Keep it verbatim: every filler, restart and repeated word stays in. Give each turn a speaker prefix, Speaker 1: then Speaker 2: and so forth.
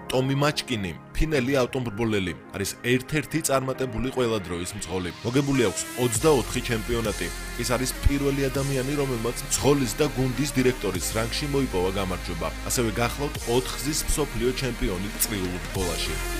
Speaker 1: ტომი მაჩკინი, ფინელი ავტომობილელი, არის ერთ-ერთი წარმატებული ყველა დროის მძღოლი. მოგებული აქვს ოცდაოთხი ჩემპიონატი. ის არის პირველი ადამიანი, რომელმაც მძღოლის და გუნდის დირექტორის რანგში მოიპოვა გამარჯვება. ასევე გახლავთ ოთხგზის მსოფლიო ჩემპიონი წრიულ ბოლაში.